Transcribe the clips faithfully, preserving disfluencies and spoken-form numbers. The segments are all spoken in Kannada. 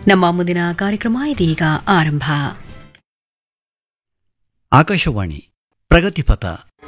ನಮ್ಮ ಮುಂದಿನ ಕಾರ್ಯಕ್ರಮ ಇದೀಗ ಆರಂಭ. ಆಕಾಶವಾಣಿ ಪ್ರಗತಿಪಥ.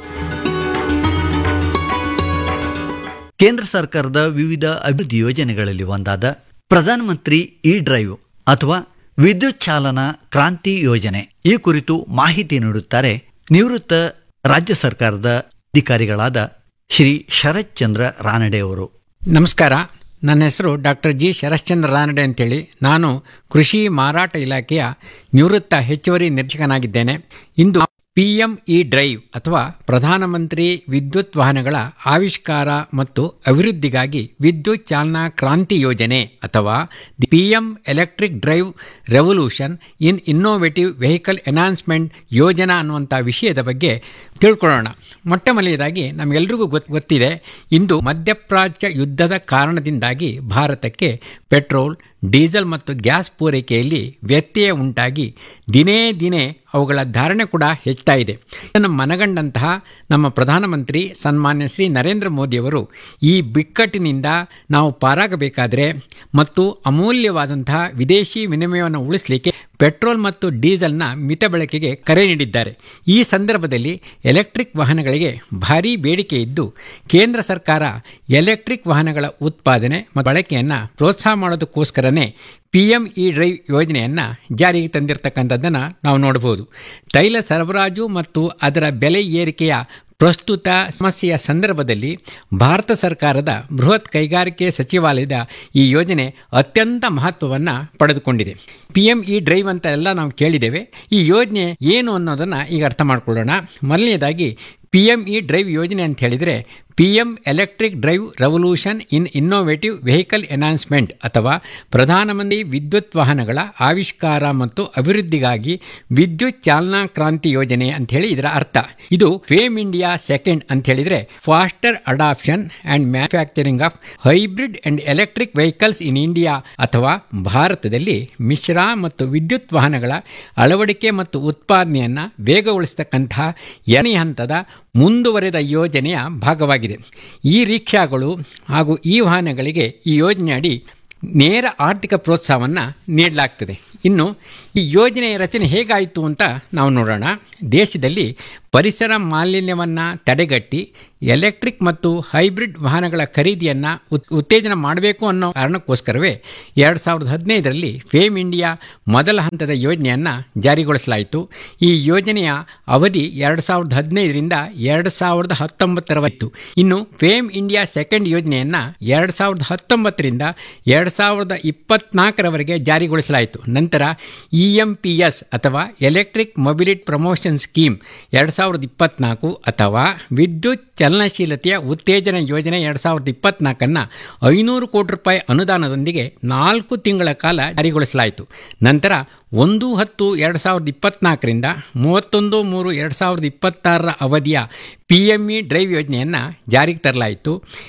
ಕೇಂದ್ರ ಸರ್ಕಾರದ ವಿವಿಧ ಅಭಿವೃದ್ಧಿ ಯೋಜನೆಗಳಲ್ಲಿ ಒಂದಾದ ಪ್ರಧಾನಮಂತ್ರಿ ಇ ಡ್ರೈವ್ ಅಥವಾ ವಿದ್ಯುತ್ ಚಾಲನಾ ಕ್ರಾಂತಿ ಯೋಜನೆ ಈ ಕುರಿತು ಮಾಹಿತಿ ನೀಡುತ್ತಾರೆ ನಿವೃತ್ತ ರಾಜ್ಯ ಸರ್ಕಾರದ ಅಧಿಕಾರಿಗಳಾದ ಶ್ರೀ ಶರತ್ ಚಂದ್ರ ರಾನಡೆ ಅವರು. ನಮಸ್ಕಾರ. ನನ್ನ ಹೆಸರು ಡಾಕ್ಟರ್ ಜಿ ಶರಶ್ಚಂದ್ರ ರಾನಡೆ ಅಂತೇಳಿ. ನಾನು ಕೃಷಿ ಮಾರಾಟ ಇಲಾಖೆಯ ನಿವೃತ್ತ ಹೆಚ್ಚುವರಿ ನಿರ್ದೇಶಕನಾಗಿದ್ದೇನೆ. ಇಂದು ಪಿ ಎಂ ಇ ಡ್ರೈವ್ ಅಥವಾ ಪ್ರಧಾನಮಂತ್ರಿ ವಿದ್ಯುತ್ ವಾಹನಗಳ ಆವಿಷ್ಕಾರ ಮತ್ತು ಅಭಿವೃದ್ಧಿಗಾಗಿ ವಿದ್ಯುತ್ ಚಾಲನಾ ಕ್ರಾಂತಿ ಯೋಜನೆ ಅಥವಾ the P M electric drive revolution in innovative vehicle enhancement ಯೋಜನಾ ಅನ್ನುವಂಥ ವಿಷಯದ ಬಗ್ಗೆ ತಿಳ್ಕೊಳ್ಳೋಣ. ಮೊಟ್ಟ ಮೊದಲನೇದಾಗಿ ನಮಗೆಲ್ರಿಗೂ ಗೊತ್ತು ಗೊತ್ತಿದೆ ಇಂದು ಮಧ್ಯಪ್ರಾಚ್ಯ ಯುದ್ಧದ ಕಾರಣದಿಂದಾಗಿ ಭಾರತಕ್ಕೆ ಪೆಟ್ರೋಲ್, ಡೀಸೆಲ್ ಮತ್ತು ಗ್ಯಾಸ್ ಪೂರೈಕೆಯಲ್ಲಿ ವ್ಯತ್ಯಯ ಉಂಟಾಗಿ ದಿನೇ ದಿನೇ ಅವುಗಳ ಧಾರಣೆ ಕೂಡ ಹೆಚ್ಚುತ್ತಾ ಇದೆ. ಇದನ್ನು ಮನಗಂಡಂತಹ ನಮ್ಮ ಪ್ರಧಾನಮಂತ್ರಿ ಸನ್ಮಾನ್ಯ ಶ್ರೀ ನರೇಂದ್ರ ಮೋದಿಯವರು ಈ ಬಿಕ್ಕಟ್ಟಿನಿಂದ ನಾವು ಪಾರಾಗಬೇಕಾದರೆ ಮತ್ತು ಅಮೂಲ್ಯವಾದಂತಹ ವಿದೇಶಿ ವಿನಿಮಯವನ್ನು ಉಳಿಸಲಿಕ್ಕೆ ಪೆಟ್ರೋಲ್ ಮತ್ತು ಡೀಸೆಲ್ನ ಮಿತ ಬಳಕೆಗೆ ಕರೆ ನೀಡಿದ್ದಾರೆ. ಈ ಸಂದರ್ಭದಲ್ಲಿ ಎಲೆಕ್ಟ್ರಿಕ್ ವಾಹನಗಳಿಗೆ ಭಾರೀ ಬೇಡಿಕೆ ಇದ್ದು ಕೇಂದ್ರ ಸರ್ಕಾರ ಎಲೆಕ್ಟ್ರಿಕ್ ವಾಹನಗಳ ಉತ್ಪಾದನೆ ಮತ್ತು ಬಳಕೆಯನ್ನು ಪ್ರೋತ್ಸಾಹ ಮಾಡೋದಕ್ಕೋಸ್ಕರನೇ ಪಿ ಎಂ ಇ ಡ್ರೈವ್ ಯೋಜನೆಯನ್ನು ಜಾರಿಗೆ ತಂದಿರತಕ್ಕಂಥದ್ದನ್ನು ನಾವು ನೋಡಬಹುದು. ತೈಲ ಸರಬರಾಜು ಮತ್ತು ಅದರ ಬೆಲೆ ಏರಿಕೆಯ ಪ್ರಸ್ತುತ ಸಮಸ್ಯೆಯ ಸಂದರ್ಭದಲ್ಲಿ ಭಾರತ ಸರ್ಕಾರದ ಬೃಹತ್ ಕೈಗಾರಿಕೆ ಸಚಿವಾಲಯದ ಈ ಯೋಜನೆ ಅತ್ಯಂತ ಮಹತ್ವವನ್ನು ಪಡೆದುಕೊಂಡಿದೆ. ಪಿ ಎಂ ಇ ಡ್ರೈವ್ ಅಂತ ಎಲ್ಲ ನಾವು ಕೇಳಿದ್ದೇವೆ. ಈ ಯೋಜನೆ ಏನು ಅನ್ನೋದನ್ನು ಈಗ ಅರ್ಥ ಮಾಡ್ಕೊಳ್ಳೋಣ. ಮೊದಲನೇದಾಗಿ ಪಿ ಎಂ ಇ ಡ್ರೈವ್ ಯೋಜನೆ ಅಂತ ಹೇಳಿದರೆ P M electric drive revolution ಇನ್ ಇನ್ನೋವೇಟಿವ್ ವೆಹಿಕಲ್ ಎನ್ಹಾನ್ಸ್ಮೆಂಟ್ ಅಥವಾ ಪ್ರಧಾನಮಂತ್ರಿ ವಿದ್ಯುತ್ ವಾಹನಗಳ ಆವಿಷ್ಕಾರ ಮತ್ತು ಅಭಿವೃದ್ಧಿಗಾಗಿ ವಿದ್ಯುತ್ ಚಾಲನಾ ಕ್ರಾಂತಿ ಯೋಜನೆ ಅಂತ ಹೇಳಿ ಇದರ ಅರ್ಥ. ಇದು ಫೇಮ್ ಇಂಡಿಯಾ ಸೆಕೆಂಡ್ ಅಂತ ಹೇಳಿದರೆ faster adoption and manufacturing of hybrid and electric vehicles in India ಅಥವಾ ಭಾರತದಲ್ಲಿ ಮಿಶ್ರ ಮತ್ತು ವಿದ್ಯುತ್ ವಾಹನಗಳ ಅಳವಡಿಕೆ ಮತ್ತು ಉತ್ಪಾದನೆಯನ್ನು ವೇಗಗೊಳಿಸತಕ್ಕಂತಹ ಎರಡನೇ ಹಂತದ ಮುಂದುವರೆದ ಯೋಜನೆಯ ಭಾಗವಾಗಿದೆ. ಈ ರಿಕ್ಷಾಗಳು ಹಾಗೂ ಈ ವಾಹನಗಳಿಗೆ ಈ ಯೋಜನೆಯಡಿ ನೇರ ಆರ್ಥಿಕ ಪ್ರೋತ್ಸಾಹವನ್ನು ನೀಡಲಾಗ್ತದೆ. ಇನ್ನು ಈ ಯೋಜನೆಯ ರಚನೆ ಹೇಗಾಯಿತು ಅಂತ ನಾವು ನೋಡೋಣ. ದೇಶದಲ್ಲಿ ಪರಿಸರ ಮಾಲಿನ್ಯವನ್ನು ತಡೆಗಟ್ಟಿ ಎಲೆಕ್ಟ್ರಿಕ್ ಮತ್ತು ಹೈಬ್ರಿಡ್ ವಾಹನಗಳ ಖರೀದಿಯನ್ನು ಉತ್ ಉತ್ತೇಜನ ಮಾಡಬೇಕು ಅನ್ನೋ ಕಾರಣಕ್ಕೋಸ್ಕರವೇ ಎರಡು ಸಾವಿರದ ಹದಿನೈದರಲ್ಲಿ ಫೇಮ್ ಇಂಡಿಯಾ ಮೊದಲ ಹಂತದ ಯೋಜನೆಯನ್ನು ಜಾರಿಗೊಳಿಸಲಾಯಿತು. ಈ ಯೋಜನೆಯ ಅವಧಿ ಎರಡು ಸಾವಿರದ ಹದಿನೈದರಿಂದ ಎರಡು ಸಾವಿರದ ಹತ್ತೊಂಬತ್ತರವರೆಗಿತ್ತು. ಇನ್ನು ಫೇಮ್ ಇಂಡಿಯಾ ಸೆಕೆಂಡ್ ಯೋಜನೆಯನ್ನು ಎರಡು ಸಾವಿರದ ಹತ್ತೊಂಬತ್ತರಿಂದ ಎರಡು ಸಾವಿರದ ಇಪ್ಪತ್ನಾಲ್ಕರವರೆಗೆ ಜಾರಿಗೊಳಿಸಲಾಯಿತು. ನಂತರ ಇ ಎಂ ಪಿ ಎಸ್ ಅಥವಾ ಎಲೆಕ್ಟ್ರಿಕ್ ಮೊಬಿಲಿಟಿ ಪ್ರಮೋಷನ್ ಸ್ಕೀಮ್ ಎರಡು ಸಾವಿರದ ಇಪ್ಪತ್ನಾಲ್ಕು ಅಥವಾ ವಿದ್ಯುತ್ ಚಲನಶೀಲತೆಯ ಉತ್ತೇಜನ ಯೋಜನೆ ಎರಡು ಸಾವಿರದ ಇಪ್ಪತ್ನಾಲ್ಕನ್ನು ಐನೂರು ಕೋಟಿ ರೂಪಾಯಿ ಅನುದಾನದೊಂದಿಗೆ ನಾಲ್ಕು ತಿಂಗಳ ಕಾಲ ಜಾರಿಗೊಳಿಸಲಾಯಿತು. ನಂತರ ಒಂದು ಹತ್ತು ಎರಡು ಸಾವಿರದ ಇಪ್ಪತ್ನಾಲ್ಕರಿಂದ ಮೂವತ್ತೊಂದು ಮೂರು ಎರಡು ಸಾವಿರದ ಇಪ್ಪತ್ತಾರರ ಅವಧಿಯ ಪಿ ಎಂ ಇ ಡ್ರೈವ್ ಯೋಜನೆಯನ್ನು ಜಾರಿಗೆ ತರಲಾಯಿತು.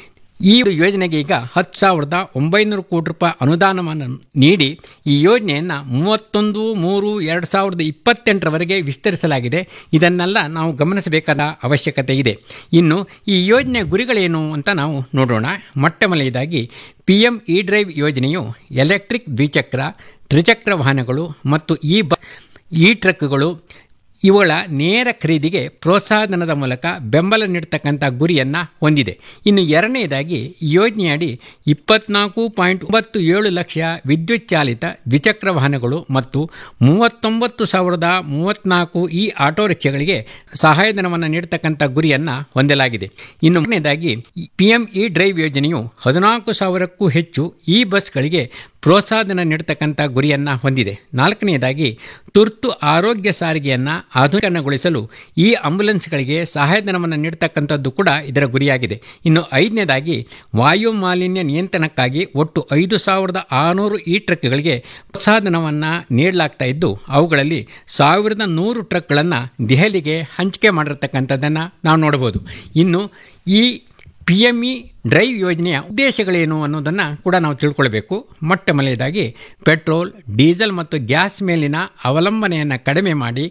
ಈ ಯೋಜನೆಗೆ ಈಗ ಹತ್ತು ಸಾವಿರದ ಒಂಬೈನೂರು ಕೋಟಿ ರೂಪಾಯಿ ಅನುದಾನವನ್ನು ನೀಡಿ ಈ ಯೋಜನೆಯನ್ನು ಮೂವತ್ತೊಂದು ಮೂರು ಎರಡು ಸಾವಿರದ ಇಪ್ಪತ್ತೆಂಟರವರೆಗೆ ವಿಸ್ತರಿಸಲಾಗಿದೆ. ಇದನ್ನೆಲ್ಲ ನಾವು ಗಮನಿಸಬೇಕಾದ ಅವಶ್ಯಕತೆ ಇದೆ. ಇನ್ನು ಈ ಯೋಜನೆಯ ಗುರಿಗಳೇನು ಅಂತ ನಾವು ನೋಡೋಣ. ಮೊಟ್ಟ ಮೊದಲನೇದಾಗಿ ಪಿ ಎಂ ಇ ಡ್ರೈವ್ ಯೋಜನೆಯು ಎಲೆಕ್ಟ್ರಿಕ್ ದ್ವಿಚಕ್ರ, ತ್ರಿಚಕ್ರ ವಾಹನಗಳು ಮತ್ತು ಈ ಬ ಈ ಟ್ರಕ್ಗಳು ಇವುಗಳ ನೇರ ಖರೀದಿಗೆ ಪ್ರೋತ್ಸಾಹಧನದ ಮೂಲಕ ಬೆಂಬಲ ನೀಡತಕ್ಕಂಥ ಗುರಿಯನ್ನು ಹೊಂದಿದೆ. ಇನ್ನು ಎರಡನೇದಾಗಿ ಯೋಜನೆಯಡಿ ಇಪ್ಪತ್ನಾಲ್ಕು ಪಾಯಿಂಟ್ ಒಂಬತ್ತು ಏಳು ಲಕ್ಷ ವಿದ್ಯುತ್ ಚಾಲಿತ ದ್ವಿಚಕ್ರ ವಾಹನಗಳು ಮತ್ತು ಮೂವತ್ತೊಂಬತ್ತು ಸಾವಿರದ ಮೂವತ್ತ್ನಾಲ್ಕು ಈ ಆಟೋ ರಿಕ್ಷಾಗಳಿಗೆ ಸಹಾಯಧನವನ್ನು ನೀಡತಕ್ಕಂಥ ಗುರಿಯನ್ನು ಹೊಂದಲಾಗಿದೆ. ಇನ್ನು ಮೂರನೇದಾಗಿ ಪಿ ಎಂ ಇ ಡ್ರೈವ್ ಯೋಜನೆಯು ಹದಿನಾಲ್ಕು ಸಾವಿರಕ್ಕೂ ಹೆಚ್ಚು ಈ ಬಸ್ಗಳಿಗೆ ಪ್ರೋತ್ಸಾಹಧನ ನೀಡತಕ್ಕಂಥ ಗುರಿಯನ್ನು ಹೊಂದಿದೆ. ನಾಲ್ಕನೆಯದಾಗಿ ತುರ್ತು ಆರೋಗ್ಯ ಸಾರಿಗೆಯನ್ನು ಆಧುನೀಕರಣಗೊಳಿಸಲು ಈ ಆಂಬ್ಯುಲೆನ್ಸ್ಗಳಿಗೆ ಸಹಾಯಧನವನ್ನು ನೀಡತಕ್ಕಂಥದ್ದು ಕೂಡ ಇದರ ಗುರಿಯಾಗಿದೆ. ಇನ್ನು ಐದನೇದಾಗಿ ವಾಯು ಮಾಲಿನ್ಯ ನಿಯಂತ್ರಣಕ್ಕಾಗಿ ಒಟ್ಟು ಐದು ಸಾವಿರದ ಆರುನೂರು ಈ ಟ್ರಕ್ಗಳಿಗೆ ಪ್ರೋತ್ಸಾಹಧನವನ್ನು ನೀಡಲಾಗ್ತಾ ಇದ್ದು ಅವುಗಳಲ್ಲಿ ಸಾವಿರದ ನೂರು ಟ್ರಕ್ಗಳನ್ನು ದೆಹಲಿಗೆ ಹಂಚಿಕೆ ಮಾಡಿರ್ತಕ್ಕಂಥದ್ದನ್ನು ನಾವು ನೋಡಬಹುದು. ಇನ್ನು ಈ ಪಿ ಎಂ ಇ ಡ್ರೈವ್ ಯೋಜನೆಯ ಉದ್ದೇಶಗಳೇನು ಅನ್ನೋದನ್ನು ಕೂಡ ನಾವು ತಿಳ್ಕೊಳ್ಬೇಕು. ಮೊಟ್ಟ ಮೊದಲನೇದಾಗಿ ಪೆಟ್ರೋಲ್, ಡೀಸೆಲ್ ಮತ್ತು ಗ್ಯಾಸ್ ಮೇಲಿನ ಅವಲಂಬನೆಯನ್ನು ಕಡಿಮೆ ಮಾಡಿ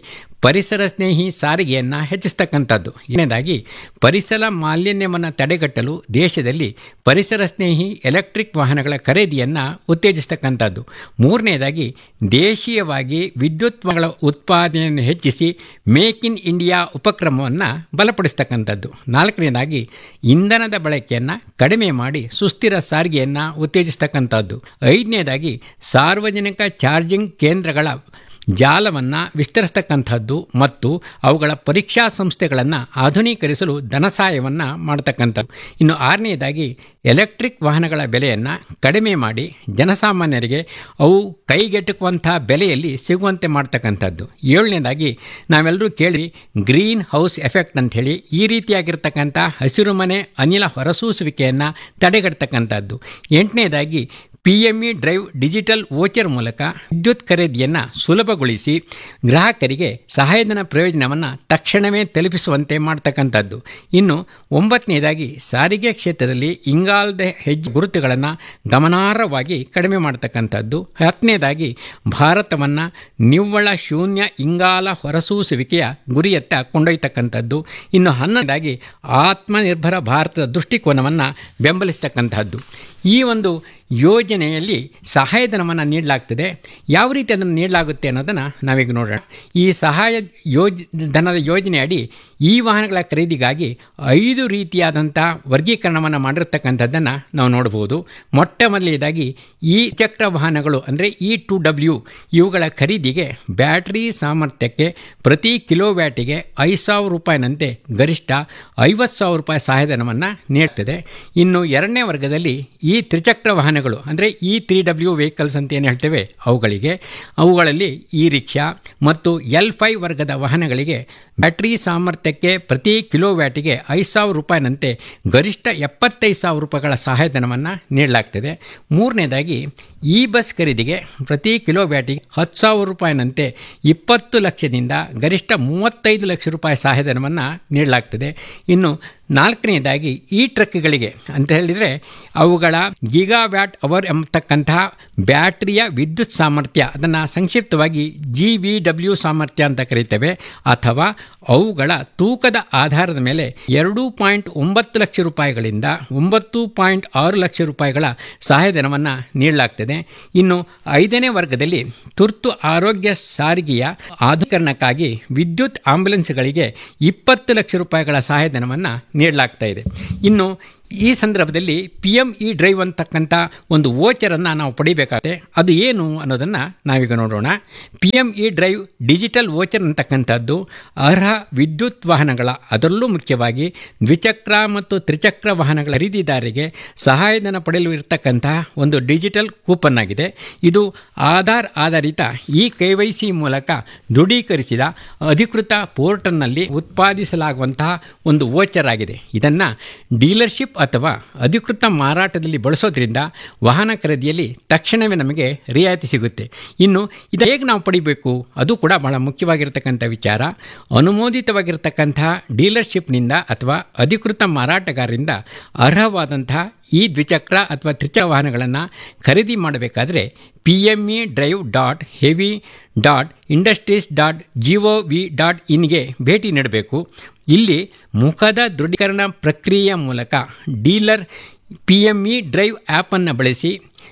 ಪರಿಸರ ಸ್ನೇಹಿ ಸಾರಿಗೆಯನ್ನು ಹೆಚ್ಚಿಸ್ತಕ್ಕಂಥದ್ದು. ಎರಡನೇದಾಗಿ ಪರಿಸರ ಮಾಲಿನ್ಯವನ್ನು ತಡೆಗಟ್ಟಲು ದೇಶದಲ್ಲಿ ಪರಿಸರ ಸ್ನೇಹಿ ಎಲೆಕ್ಟ್ರಿಕ್ ವಾಹನಗಳ ಖರೀದಿಯನ್ನು ಉತ್ತೇಜಿಸ್ತಕ್ಕಂಥದ್ದು. ಮೂರನೇದಾಗಿ ದೇಶೀಯವಾಗಿ ವಿದ್ಯುತ್ ವಾಹನಗಳ ಉತ್ಪಾದನೆಯನ್ನು ಹೆಚ್ಚಿಸಿ ಮೇಕ್ ಇನ್ ಇಂಡಿಯಾ ಉಪಕ್ರಮವನ್ನು ಬಲಪಡಿಸ್ತಕ್ಕಂಥದ್ದು. ನಾಲ್ಕನೇದಾಗಿ ಇಂಧನದ ಬಳಕೆಯನ್ನು ಕಡಿಮೆ ಮಾಡಿ ಸುಸ್ಥಿರ ಸಾರಿಗೆಯನ್ನು ಉತ್ತೇಜಿಸ್ತಕ್ಕಂಥದ್ದು. ಐದನೇದಾಗಿ ಸಾರ್ವಜನಿಕ ಚಾರ್ಜಿಂಗ್ ಕೇಂದ್ರಗಳ ಜಾಲವನ್ನು ವಿಸ್ತರಿಸ್ತಕ್ಕಂಥದ್ದು ಮತ್ತು ಅವುಗಳ ಪರೀಕ್ಷಾ ಸಂಸ್ಥೆಗಳನ್ನು ಆಧುನೀಕರಿಸಲು ಧನಸಹಾಯವನ್ನು ಮಾಡತಕ್ಕಂಥದ್ದು. ಇನ್ನು ಆರನೇದಾಗಿ ಎಲೆಕ್ಟ್ರಿಕ್ ವಾಹನಗಳ ಬೆಲೆಯನ್ನು ಕಡಿಮೆ ಮಾಡಿ ಜನಸಾಮಾನ್ಯರಿಗೆ ಅವು ಕೈಗೆಟುಕುವಂಥ ಬೆಲೆಯಲ್ಲಿ ಸಿಗುವಂತೆ ಮಾಡ್ತಕ್ಕಂಥದ್ದು. ಏಳನೇದಾಗಿ ನಾವೆಲ್ಲರೂ ಕೇಳಿ ಗ್ರೀನ್ ಹೌಸ್ ಎಫೆಕ್ಟ್ ಅಂಥೇಳಿ ಈ ರೀತಿಯಾಗಿರ್ತಕ್ಕಂಥ ಹಸಿರುಮನೆ ಅನಿಲ ಹೊರಸೂಸುವಿಕೆಯನ್ನು ತಡೆಗಟ್ಟತಕ್ಕಂಥದ್ದು. ಎಂಟನೇದಾಗಿ P M E drive digital voucher ಮೂಲಕ ವಿದ್ಯುತ್ ಖರೀದಿಯನ್ನು ಸುಲಭಗೊಳಿಸಿ ಗ್ರಾಹಕರಿಗೆ ಸಹಾಯಧನ ಪ್ರಯೋಜನವನ್ನು ತಕ್ಷಣವೇ ತಲುಪಿಸುವಂತೆ ಮಾಡ್ತಕ್ಕಂಥದ್ದು. ಇನ್ನು ಒಂಬತ್ತನೇದಾಗಿ ಸಾರಿಗೆ ಕ್ಷೇತ್ರದಲ್ಲಿ ಇಂಗಾಲದ ಹೆಜ್ಜೆ ಗುರುತುಗಳನ್ನು ಗಮನಾರ್ಹವಾಗಿ ಕಡಿಮೆ ಮಾಡ್ತಕ್ಕಂಥದ್ದು. ಹತ್ತನೇದಾಗಿ ಭಾರತವನ್ನು ನಿವ್ವಳ ಶೂನ್ಯ ಇಂಗಾಲ ಹೊರಸೂಸುವಿಕೆಯ ಗುರಿಯತ್ತ ಕೊಂಡೊಯ್ತಕ್ಕಂಥದ್ದು. ಇನ್ನು ಹನ್ನೊಂದನೇದಾಗಿ ಆತ್ಮನಿರ್ಭರ ಭಾರತದ ದೃಷ್ಟಿಕೋನವನ್ನು ಬೆಂಬಲಿಸ್ತಕ್ಕಂಥದ್ದು. ಈ ಒಂದು ಯೋಜನೆಯಲ್ಲಿ ಸಹಾಯಧನವನ್ನು ನೀಡಲಾಗ್ತದೆ. ಯಾವ ರೀತಿ ಅದನ್ನು ನೀಡಲಾಗುತ್ತೆ ಅನ್ನೋದನ್ನು ನಾವೀಗ ನೋಡೋಣ. ಈ ಸಹಾಯ ಯೋಜ ಧನದ ಯೋಜನೆಯಡಿ ಈ ವಾಹನಗಳ ಖರೀದಿಗಾಗಿ ಐದು ರೀತಿಯಾದಂಥ ವರ್ಗೀಕರಣವನ್ನು ಮಾಡಿರ್ತಕ್ಕಂಥದ್ದನ್ನು ನಾವು ನೋಡ್ಬೋದು. ಮೊಟ್ಟ ಮೊದಲನೇದಾಗಿ ಈ ಚಕ್ರ ವಾಹನಗಳು ಅಂದರೆ ಇ ಟು ಡಬ್ಲ್ಯೂ ಇವುಗಳ ಖರೀದಿಗೆ ಬ್ಯಾಟ್ರಿ ಸಾಮರ್ಥ್ಯಕ್ಕೆ ಪ್ರತಿ ಕಿಲೋ ವ್ಯಾಟಿಗೆ ಐದು ಸಾವಿರ ರೂಪಾಯಿನಂತೆ ಗರಿಷ್ಠ ಐವತ್ತು ಸಾವಿರ ರೂಪಾಯಿ ಸಹಾಯಧನವನ್ನು ನೀಡ್ತದೆ. ಇನ್ನು ಎರಡನೇ ವರ್ಗದಲ್ಲಿ ಈ ತ್ರಿಚಕ್ರ ವಾಹನಗಳು ಅಂದರೆ ಇ ತ್ರೀ ಡಬ್ಲ್ಯೂ ವೆಹಿಕಲ್ಸ್ ಅಂತ ಏನು ಹೇಳ್ತೇವೆ ಅವುಗಳಿಗೆ ಅವುಗಳಲ್ಲಿ ಇ ರಿಕ್ಷಾ ಮತ್ತು ಎಲ್ ಫೈವ್ ವರ್ಗದ ವಾಹನಗಳಿಗೆ ಬ್ಯಾಟ್ರಿ ಸಾಮರ್ಥ್ಯಕ್ಕೆ ಪ್ರತಿ ಕಿಲೋ ವ್ಯಾಟಿಗೆ ಐದು ಸಾವಿರ ರೂಪಾಯಿನಂತೆ ಗರಿಷ್ಠ ಎಪ್ಪತ್ತೈದು ಸಾವಿರ ರೂಪಾಯಿಗಳ ಸಹಾಯಧನವನ್ನು ನೀಡಲಾಗ್ತದೆ. ಮೂರನೇದಾಗಿ ಈ ಬಸ್ ಖರೀದಿಗೆ ಪ್ರತಿ ಕಿಲೋ ವ್ಯಾಟಿಗೆ ಹತ್ತು ಸಾವಿರ ರೂಪಾಯಿನಂತೆ ಇಪ್ಪತ್ತು ಲಕ್ಷದಿಂದ ಗರಿಷ್ಠ ಮೂವತ್ತೈದು ಲಕ್ಷ ರೂಪಾಯಿ ಸಹಾಯಧನವನ್ನು ನೀಡಲಾಗ್ತದೆ. ಇನ್ನು ನಾಲ್ಕನೇದಾಗಿ ಈ ಟ್ರಕ್ಗಳಿಗೆ ಅಂತ ಹೇಳಿದರೆ ಅವುಗಳ ಗಿಗಾ ವ್ಯಾಟ್ ಅವರ್ ಎಂಬತಕ್ಕಂತಹ ಬ್ಯಾಟ್ರಿಯ ವಿದ್ಯುತ್ ಸಾಮರ್ಥ್ಯ ಅದನ್ನು ಸಂಕ್ಷಿಪ್ತವಾಗಿ ಜಿ ವಿ ಡಬ್ಲ್ಯೂ ಸಾಮರ್ಥ್ಯ ಅಂತ ಕರೀತೇವೆ ಅಥವಾ ಅವುಗಳ ತೂಕದ ಆಧಾರದ ಮೇಲೆ ಎರಡು ಪಾಯಿಂಟ್ ಒಂಬತ್ತು ಲಕ್ಷ ರೂಪಾಯಿಗಳಿಂದ ಒಂಬತ್ತು ಪಾಯಿಂಟ್ ಆರು ಲಕ್ಷ ರೂಪಾಯಿಗಳ ಸಹಾಯಧನವನ್ನು ನೀಡಲಾಗ್ತದೆ. ಇನ್ನು ಐದನೇ ವರ್ಗದಲ್ಲಿ ತುರ್ತು ಆರೋಗ್ಯ ಸಾರಿಗೆಯ ಆಧುನೀಕರಣಕ್ಕಾಗಿ ವಿದ್ಯುತ್ ಆಂಬ್ಯುಲೆನ್ಸ್ಗಳಿಗೆ ಇಪ್ಪತ್ತು ಲಕ್ಷ ರೂಪಾಯಿಗಳ ಸಹಾಯಧನವನ್ನು ನೀಡಲಾಗ್ತಾ ಇದೆ. ಇನ್ನು ಈ ಸಂದರ್ಭದಲ್ಲಿ ಪಿ ಎಮ್ ಇ ಡ್ರೈವ್ ಅಂತಕ್ಕಂಥ ಒಂದು ವೋಚರನ್ನು ನಾವು ಪಡಿಬೇಕಾಗುತ್ತೆ. ಅದು ಏನು ಅನ್ನೋದನ್ನು ನಾವೀಗ ನೋಡೋಣ. P M E drive digital voucher ಅಂತಕ್ಕಂಥದ್ದು ಅರ್ಹ ವಿದ್ಯುತ್ ವಾಹನಗಳ ಅದರಲ್ಲೂ ಮುಖ್ಯವಾಗಿ ದ್ವಿಚಕ್ರ ಮತ್ತು ತ್ರಿಚಕ್ರ ವಾಹನಗಳ ಖರೀದಿದಾರರಿಗೆ ಸಹಾಯಧನ ಪಡೆಯಲು ಇರತಕ್ಕಂತಹ ಒಂದು ಡಿಜಿಟಲ್ ಕೂಪನ್ ಆಗಿದೆ. ಇದು ಆಧಾರ್ ಆಧಾರಿತ ಇ ಕೆ ವೈ ಸಿ ಮೂಲಕ ದೃಢೀಕರಿಸಿದ ಅಧಿಕೃತ ಪೋರ್ಟಲ್ನಲ್ಲಿ ಉತ್ಪಾದಿಸಲಾಗುವಂತಹ ಒಂದು ವೋಚರ್ ಆಗಿದೆ. ಇದನ್ನು ಡೀಲರ್ಶಿಪ್ ಅಥವಾ ಅಧಿಕೃತ ಮಾರಾಟದಲ್ಲಿ ಬಳಸೋದ್ರಿಂದ ವಾಹನ ಖರೀದಿಯಲ್ಲಿ ತಕ್ಷಣವೇ ನಮಗೆ ರಿಯಾಯಿತಿ ಸಿಗುತ್ತೆ. ಇನ್ನು ಇದು ಹೇಗೆ ನಾವು ಪಡಿಬೇಕು ಅದು ಕೂಡ ಬಹಳ ಮುಖ್ಯವಾಗಿರ್ತಕ್ಕಂಥ ವಿಚಾರ. ಅನುಮೋದಿತವಾಗಿರ್ತಕ್ಕಂಥ ಡೀಲರ್ಶಿಪ್ನಿಂದ ಅಥವಾ ಅಧಿಕೃತ ಮಾರಾಟಗಾರರಿಂದ ಅರ್ಹವಾದಂತಹ ಈ ದ್ವಿಚಕ್ರ ಅಥವಾ ತ್ರಿಚಕ್ರ ವಾಹನಗಳನ್ನು ಖರೀದಿ ಮಾಡಬೇಕಾದ್ರೆ P M E drive dot heavy dot industries dot G O V dot ಇನ್ಗೆ ಭೇಟಿ ನೀಡಬೇಕು. ಇಲ್ಲಿ ಮುಖದ ದೃಢೀಕರಣ ಪ್ರಕ್ರಿಯೆಯ ಮೂಲಕ dealer P M E drive ಆ್ಯಪನ್ನು ಬಳಸಿ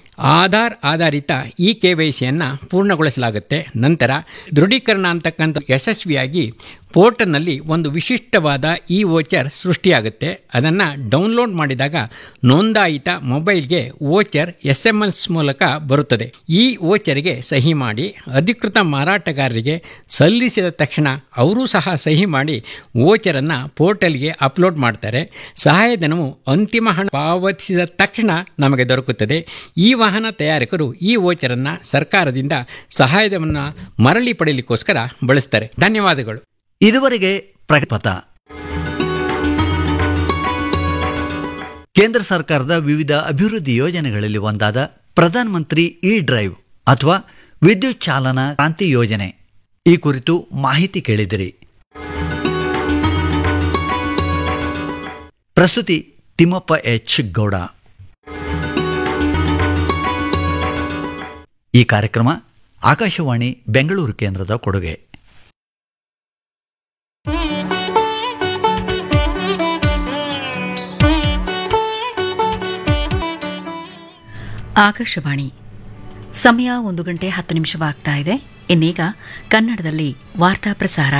ಆಧಾರ್ ಆಧಾರಿತ ಇ ಕೆ ವೈ ಸಿಯನ್ನು ಪೂರ್ಣಗೊಳಿಸಲಾಗುತ್ತೆ. ನಂತರ ದೃಢೀಕರಣ ಅಂತಕ್ಕಂಥ ಯಶಸ್ವಿಯಾಗಿ ಪೋರ್ಟಲ್ನಲ್ಲಿ ಒಂದು ವಿಶಿಷ್ಟವಾದ ಇ ವೋಚರ್ ಸೃಷ್ಟಿಯಾಗುತ್ತೆ. ಅದನ್ನು ಡೌನ್ಲೋಡ್ ಮಾಡಿದಾಗ ನೋಂದಾಯಿತ ಮೊಬೈಲ್ಗೆ ವೋಚರ್ ಎಸ್ ಎಮ್ ಎಸ್ ಮೂಲಕ ಬರುತ್ತದೆ. ಈ ವೋಚರ್ಗೆ ಸಹಿ ಮಾಡಿ ಅಧಿಕೃತ ಮಾರಾಟಗಾರರಿಗೆ ಸಲ್ಲಿಸಿದ ತಕ್ಷಣ ಅವರೂ ಸಹ ಸಹಿ ಮಾಡಿ ವೋಚರನ್ನು ಪೋರ್ಟಲ್ಗೆ ಅಪ್ಲೋಡ್ ಮಾಡ್ತಾರೆ. ಸಹಾಯಧನವು ಅಂತಿಮ ಹಣ ಪಾವತಿಸಿದ ತಕ್ಷಣ ನಮಗೆ ದೊರಕುತ್ತದೆ. ಈ ವಾಹನ ತಯಾರಕರು ಈ ವೋಚರನ್ನು ಸರ್ಕಾರದಿಂದ ಸಹಾಯಧನವನ್ನು ಮರಳಿ ಪಡೆಯಲಿಕ್ಕೋಸ್ಕರ ಬಳಸ್ತಾರೆ. ಧನ್ಯವಾದಗಳು. ಇದುವರೆಗೆ ಪ್ರಗತಿಪಥ ಕೇಂದ್ರ ಸರ್ಕಾರದ ವಿವಿಧ ಅಭಿವೃದ್ಧಿ ಯೋಜನೆಗಳಲ್ಲಿ ಒಂದಾದ ಪ್ರಧಾನ ಮಂತ್ರಿ ಇ ಡ್ರೈವ್ ಅಥವಾ ವಿದ್ಯುತ್ ಚಾಲನಾ ಕ್ರಾಂತಿ ಯೋಜನೆ ಈ ಕುರಿತು ಮಾಹಿತಿ ಕೇಳಿದಿರಿ. ಪ್ರಸ್ತುತಿ ತಿಮ್ಮಪ್ಪ ಎಚ್ ಗೌಡ. ಈ ಕಾರ್ಯಕ್ರಮ ಆಕಾಶವಾಣಿ ಬೆಂಗಳೂರು ಕೇಂದ್ರದ ಕೊಡುಗೆ. ಆಕಾಶವಾಣಿ ಸಮಯ ಒಂದು ಗಂಟೆ ಹತ್ತು ನಿಮಿಷವಾಗ್ತಾ ಇದೆ. ಇನ್ನೀಗ ಕನ್ನಡದಲ್ಲಿ ವಾರ್ತಾ ಪ್ರಸಾರ.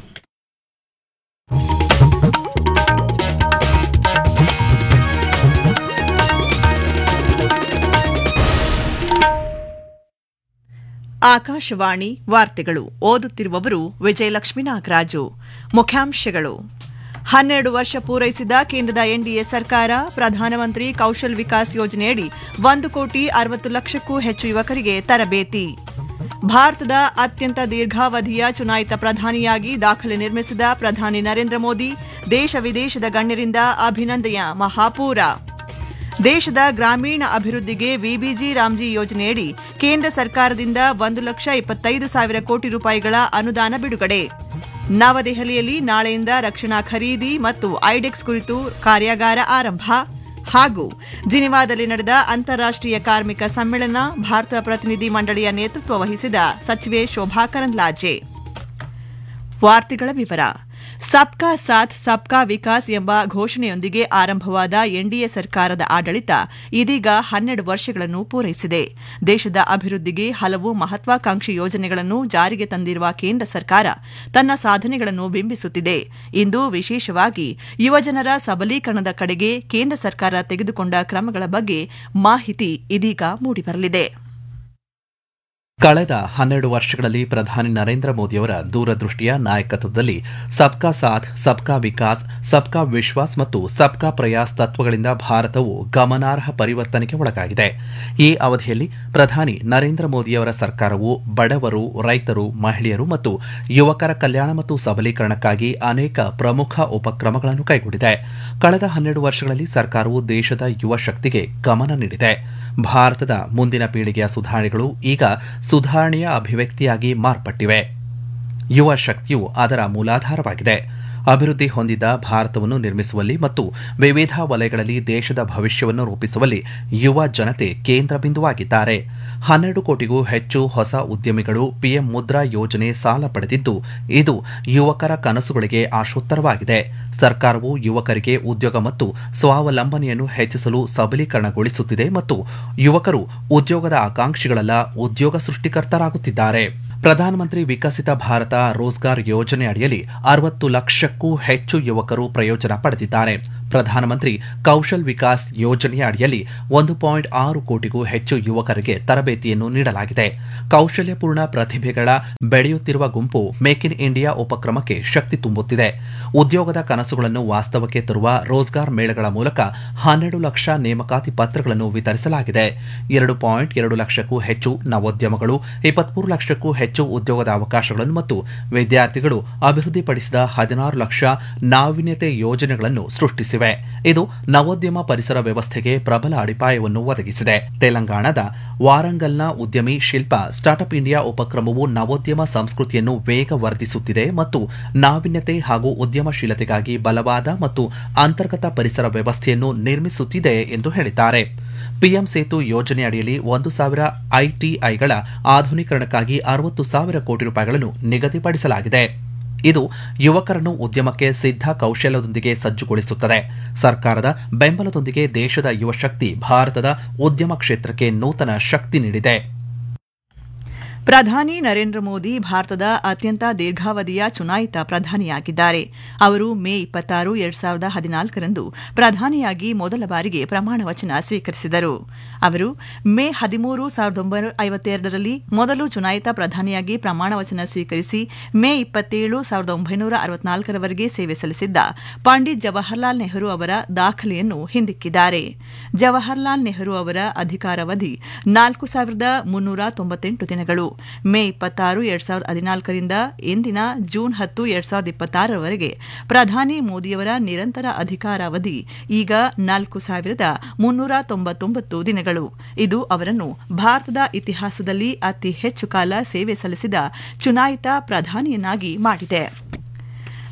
ಆಕಾಶವಾಣಿ ವಾರ್ತೆಗಳು ಓದುತ್ತಿರುವವರು ವಿಜಯಲಕ್ಷ್ಮೀ ನಾಗರಾಜು. ಮುಖ್ಯಾಂಶಗಳು: ಹನ್ನೆರಡು ವರ್ಷ ಪೂರೈಸಿದ ಕೇಂದ್ರದ ಎನ್ಡಿಎ ಸರ್ಕಾರ ಪ್ರಧಾನಮಂತ್ರಿ ಕೌಶಲ್ ವಿಕಾಸ್ ಯೋಜನೆಯಡಿ ಒಂದು ಕೋಟಿ ಅರವತ್ತು ಲಕ್ಷಕ್ಕೂ ಹೆಚ್ಚು ಯುವಕರಿಗೆ ತರಬೇತಿ. ಭಾರತದ ಅತ್ಯಂತ ದೀರ್ಘಾವಧಿಯ ಚುನಾಯಿತ ಪ್ರಧಾನಿಯಾಗಿ ದಾಖಲೆ ನಿರ್ಮಿಸಿದ ಪ್ರಧಾನಿ ನರೇಂದ್ರ ಮೋದಿ ದೇಶ ವಿದೇಶದ ಗಣ್ಯರಿಂದ ಅಭಿನಂದನೆಯ ಮಹಾಪೂರ. ದೇಶದ ಗ್ರಾಮೀಣ ಅಭಿವೃದ್ಧಿಗೆ ವಿಬಿಜಿ ರಾಮ್ಜಿ ಯೋಜನೆಯಡಿ ಕೇಂದ್ರ ಸರ್ಕಾರದಿಂದ ಒಂದು ಲಕ್ಷ ಇಪ್ಪತ್ತೈದು ಸಾವಿರ ಕೋಟಿ ರೂಪಾಯಿಗಳ ಅನುದಾನ ಬಿಡುಗಡೆ. ನವದೆಹಲಿಯಲ್ಲಿ ನಾಳೆಯಿಂದ ರಕ್ಷಣಾ ಖರೀದಿ ಮತ್ತು ಐಡೆಕ್ಸ್ ಕುರಿತು ಕಾರ್ಯಾಗಾರ ಆರಂಭ. ಹಾಗೂ ಜಿನಿವಾದಲ್ಲಿ ನಡೆದ ಅಂತಾರಾಷ್ಟೀಯ ಕಾರ್ಮಿಕ ಸಮ್ಮೇಳನ ಭಾರತ ಪ್ರತಿನಿಧಿ ಮಂಡಳಿಯ ನೇತೃತ್ವ ವಹಿಸಿದ ಸಚಿವೆ ಶೋಭಾ ಕರಂದ್ಲಾಜೆ. ವಾರ್ತೆಗಳ ವಿವರ. ಸಬ್ಕಾ ಸಾಥ್ ಸಬ್ಕಾ ವಿಕಾಸ್ ಎಂಬ ಘೋಷಣೆಯೊಂದಿಗೆ ಆರಂಭವಾದ ಎನ್ಡಿಎ ಸರ್ಕಾರದ ಆಡಳಿತ ಇದೀಗ ಹನ್ನೆರಡು ವರ್ಷಗಳನ್ನು ಪೂರೈಸಿದೆ. ದೇಶದ ಅಭಿವೃದ್ಧಿಗೆ ಹಲವು ಮಹತ್ವಾಕಾಂಕ್ಷಿ ಯೋಜನೆಗಳನ್ನು ಜಾರಿಗೆ ತಂದಿರುವ ಕೇಂದ್ರ ಸರ್ಕಾರ ತನ್ನ ಸಾಧನೆಗಳನ್ನು ಬಿಂಬಿಸುತ್ತಿದೆ. ಇಂದು ವಿಶೇಷವಾಗಿ ಯುವಜನರ ಸಬಲೀಕರಣದ ಕಡೆಗೆ ಕೇಂದ್ರ ಸರ್ಕಾರ ತೆಗೆದುಕೊಂಡ ಕ್ರಮಗಳ ಬಗ್ಗೆ ಮಾಹಿತಿ ಇದೀಗ ಮೂಡಿಬರಲಿದೆ. ಕಳೆದ ಹನ್ನೆರಡು ವರ್ಷಗಳಲ್ಲಿ ಪ್ರಧಾನಿ ನರೇಂದ್ರ ಮೋದಿಯವರ ದೂರದೃಷ್ಟಿಯ ನಾಯಕತ್ವದಲ್ಲಿ ಸಬ್ಕಾ ಸಾಥ್ ಸಬ್ಕಾ ವಿಕಾಸ್ ಸಬ್ಕಾ ವಿಶ್ವಾಸ್ ಮತ್ತು ಸಬ್ಕಾ ಪ್ರಯಾಸ್ ತತ್ವಗಳಿಂದ ಭಾರತವು ಗಮನಾರ್ಹ ಪರಿವರ್ತನೆಗೆ ಒಳಗಾಗಿದೆ. ಈ ಅವಧಿಯಲ್ಲಿ ಪ್ರಧಾನಿ ನರೇಂದ್ರ ಮೋದಿಯವರ ಸರ್ಕಾರವು ಬಡವರು, ರೈತರು, ಮಹಿಳೆಯರು ಮತ್ತು ಯುವಕರ ಕಲ್ಯಾಣ ಮತ್ತು ಸಬಲೀಕರಣಕ್ಕಾಗಿ ಅನೇಕ ಪ್ರಮುಖ ಉಪಕ್ರಮಗಳನ್ನು ಕೈಗೊಂಡಿದೆ. ಕಳೆದ ಹನ್ನೆರಡು ವರ್ಷಗಳಲ್ಲಿ ಸರ್ಕಾರವು ದೇಶದ ಯುವ ಶಕ್ತಿಗೆ ಗಮನ ನೀಡಿದೆ. ಭಾರತದ ಮುಂದಿನ ಪೀಳಿಗೆಯ ಸುಧಾರಣೆಗಳು ಈಗ ಸುಧಾರಣೆಯ ಅಭಿವ್ಯಕ್ತಿಯಾಗಿ ಮಾರ್ಪಟ್ಟಿವೆ. ಯುವ ಶಕ್ತಿಯು ಅದರ ಮೂಲಾಧಾರವಾಗಿದೆ. ಅಭಿವೃದ್ಧಿ ಹೊಂದಿದ ಭಾರತವನ್ನು ನಿರ್ಮಿಸುವಲ್ಲಿ ಮತ್ತು ವಿವಿಧ ವಲಯಗಳಲ್ಲಿ ದೇಶದ ಭವಿಷ್ಯವನ್ನು ರೂಪಿಸುವಲ್ಲಿ ಯುವ ಜನತೆ ಕೇಂದ್ರ ಬಿಂದುವಾಗಿದ್ದಾರೆ. ಹನ್ನೆರಡು ಕೋಟಿಗೂ ಹೆಚ್ಚು ಹೊಸ ಉದ್ಯಮಿಗಳು ಪಿಎಂ ಮುದ್ರಾ ಯೋಜನೆ ಸಾಲ ಪಡೆದಿದ್ದು, ಇದು ಯುವಕರ ಕನಸುಗಳಿಗೆ ಆಶೋತ್ತರವಾಗಿದೆ. ಸರ್ಕಾರವು ಯುವಕರಿಗೆ ಉದ್ಯೋಗ ಮತ್ತು ಸ್ವಾವಲಂಬನೆಯನ್ನು ಹೆಚ್ಚಿಸಲು ಸಬಲೀಕರಣಗೊಳಿಸುತ್ತಿದೆ ಮತ್ತು ಯುವಕರು ಉದ್ಯೋಗದ ಆಕಾಂಕ್ಷಿಗಳಲ್ಲ, ಉದ್ಯೋಗ ಸೃಷ್ಟಿಕರ್ತರಾಗುತ್ತಿದ್ದಾರೆ. ಪ್ರಧಾನಮಂತ್ರಿ ವಿಕಸಿತ ಭಾರತ ರೋಜ್ಗಾರ್ ಯೋಜನೆ ಅಡಿಯಲ್ಲಿ ಅರವತ್ತು ಲಕ್ಷಕ್ಕೂ ಹೆಚ್ಚು ಯುವಕರು ಪ್ರಯೋಜನ ಪಡೆದಿದ್ದಾರೆ. ಪ್ರಧಾನಮಂತ್ರಿ ಕೌಶಲ್ ವಿಕಾಸ್ ಯೋಜನೆಯ ಅಡಿಯಲ್ಲಿ ಒಂದು ಪಾಯಿಂಟ್ ಆರು ಕೋಟಿಗೂ ಹೆಚ್ಚು ಯುವಕರಿಗೆ ತರಬೇತಿಯನ್ನು ನೀಡಲಾಗಿದೆ. ಕೌಶಲ್ಯಪೂರ್ಣ ಪ್ರತಿಭೆಗಳ ಬೆಳೆಯುತ್ತಿರುವ ಗುಂಪು ಮೇಕ್ ಇನ್ ಇಂಡಿಯಾ ಉಪಕ್ರಮಕ್ಕೆ ಶಕ್ತಿ ತುಂಬುತ್ತಿದೆ. ಉದ್ಯೋಗದ ಕನಸುಗಳನ್ನು ವಾಸ್ತವಕ್ಕೆ ತರುವ ರೋಜ್ಗಾರ್ ಮೇಳಗಳ ಮೂಲಕ ಹನ್ನೆರಡು ಲಕ್ಷ ನೇಮಕಾತಿ ಪತ್ರಗಳನ್ನು ವಿತರಿಸಲಾಗಿದೆ. ಎರಡು ಪಾಯಿಂಟ್ ಎರಡು ಲಕ್ಷಕ್ಕೂ ಹೆಚ್ಚು ನವೋದ್ಯಮಗಳು, ಇಪ್ಪತ್ಮೂರು ಲಕ್ಷಕ್ಕೂ ಹೆಚ್ಚು ಉದ್ಯೋಗದ ಅವಕಾಶಗಳನ್ನು ಮತ್ತು ವಿದ್ಯಾರ್ಥಿಗಳು ಅಭಿವೃದ್ಧಿಪಡಿಸಿದ ಹದಿನಾರು ಲಕ್ಷ ನಾವೀನ್ಯತೆ ಯೋಜನೆಗಳನ್ನು ಸೃಷ್ಟಿಸಿವೆ. ಇದು ನವೋದ್ಯಮ ಪರಿಸರ ವ್ಯವಸ್ಥೆಗೆ ಪ್ರಬಲ ಅಡಿಪಾಯವನ್ನು ಒದಗಿಸಿದೆ. ತೆಲಂಗಾಣದ ವಾರಂಗಲ್ನ ಉದ್ಯಮಿ ಶಿಲ್ಪ ಸ್ಟಾರ್ಟ್ಅಪ್ ಇಂಡಿಯಾ ಉಪಕ್ರಮವು ನವೋದ್ಯಮ ಸಂಸ್ಕೃತಿಯನ್ನು ವೇಗವರ್ಧಿಸುತ್ತಿದೆ ಮತ್ತು ನಾವೀನ್ಯತೆ ಹಾಗೂ ಉದ್ಯಮಶೀಲತೆಗಾಗಿ ಬಲವಾದ ಮತ್ತು ಅಂತರ್ಗತ ಪರಿಸರ ವ್ಯವಸ್ಥೆಯನ್ನು ನಿರ್ಮಿಸುತ್ತಿದೆ ಎಂದು ಹೇಳಿದ್ದಾರೆ. ಪಿಎಂ ಸೇತು ಯೋಜನೆ ಅಡಿಯಲ್ಲಿ ಒಂದು ಸಾವಿರ ಐಟಿಐಗಳ ಆಧುನೀಕರಣಕ್ಕಾಗಿ ಅರವತ್ತು ಸಾವಿರ ಕೋಟಿ ರೂಪಾಯಿಗಳನ್ನು ನಿಗದಿಪಡಿಸಲಾಗಿದೆ. ಇದು ಯುವಕರನ್ನು ಉದ್ಯಮಕ್ಕೆ ಸಿದ್ಧ ಕೌಶಲ್ಯದೊಂದಿಗೆ ಸಜ್ಜುಗೊಳಿಸುತ್ತದೆ. ಸರ್ಕಾರದ ಬೆಂಬಲದೊಂದಿಗೆ ದೇಶದ ಯುವ ಶಕ್ತಿ ಭಾರತದ ಉದ್ಯಮ ಕ್ಷೇತ್ರಕ್ಕೆ ನೂತನ ಶಕ್ತಿ ನೀಡಿದೆ. ಪ್ರಧಾನಿ ನರೇಂದ್ರ ಮೋದಿ ಭಾರತದ ಅತ್ಯಂತ ದೀರ್ಘಾವಧಿಯ ಚುನಾಯಿತ ಪ್ರಧಾನಿಯಾಗಿದ್ದಾರೆ. ಅವರು ಮೇ ಇಪ್ಪತ್ತಾರು ಎರಡ್ ಸಾವಿರದ ಹದಿನಾಲ್ಕರಂದು ಪ್ರಧಾನಿಯಾಗಿ ಮೊದಲ ಬಾರಿಗೆ ಪ್ರಮಾಣ ವಚನ ಸ್ವೀಕರಿಸಿದರು. ಅವರು ಮೇ ಹದಿಮೂರು ಸಾವಿರದ ಒಂಬೈನೂರ ಐವತ್ತೆರಡರಲ್ಲಿ ಮೊದಲು ಚುನಾಯಿತ ಪ್ರಧಾನಿಯಾಗಿ ಪ್ರಮಾಣ ವಚನ ಸ್ವೀಕರಿಸಿ ಮೇ ಇಪ್ಪತ್ತೇಳು ಸಾವಿರದ ಒಂಬೈನೂರ ಅರವತ್ನಾಲ್ಕರವರೆಗೆ ಸೇವೆ ಸಲ್ಲಿಸಿದ್ದ ಪಂಡಿತ್ ಜವಾಹರ್ಲಾಲ್ ನೆಹರು ಅವರ ದಾಖಲೆಯನ್ನು ಹಿಂದಿಕ್ಕಿದ್ದಾರೆ. ಜವಾಹರ್ಲಾಲ್ ನೆಹರು ಅವರ ಅಧಿಕಾರಾವಧಿ ನಾಲ್ಕು ಸಾವಿರದ ಮುನ್ನೂರ ತೊಂಬತ್ತೆಂಟು ದಿನಗಳು. ಮೇ ಇಪ್ಪತ್ತಾರು ಎರಡ್ ಸಾವಿರದ ಹದಿನಾಲ್ಕರಿಂದ ಇಂದಿನ ಜೂನ್ ಹತ್ತು ಎರಡ್ ಸಾವಿರದ ಇಪ್ಪತ್ತಾರರವರೆಗೆ ಪ್ರಧಾನಿ ಮೋದಿಯವರ ನಿರಂತರ ಅಧಿಕಾರಾವಧಿ ಈಗ ನಾಲ್ಕು ಸಾವಿರದ ಮುನ್ನೂರ ತೊಂಬತ್ತೊಂಬತ್ತು ದಿನಗಳು. ಇದು ಅವರನ್ನು ಭಾರತದ ಇತಿಹಾಸದಲ್ಲಿ ಅತಿ ಹೆಚ್ಚು ಕಾಲ ಸೇವೆ ಸಲ್ಲಿಸಿದ ಚುನಾಯಿತ ಪ್ರಧಾನಿಯನ್ನಾಗಿ ಮಾಡಿದೆ.